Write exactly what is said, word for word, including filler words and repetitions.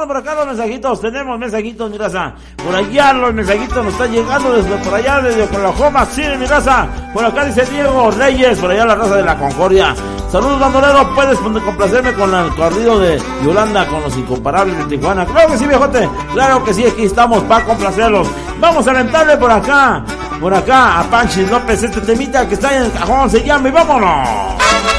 llegando por acá los mensajitos, tenemos mensajitos, mi raza. Por allá los mensajitos nos están llegando desde por allá, desde Oklahoma, sí, mi raza. Por acá dice Diego Reyes, por allá la raza de la Concordia. Saludos, bandolero, puedes complacerme con el corrido de Yolanda con los incomparables de Tijuana. Claro que sí, viejote, claro que sí, aquí estamos para complacerlos. Vamos a aventarle por acá, por acá a Panchis López este temita que está en el cajón, se llama y vámonos.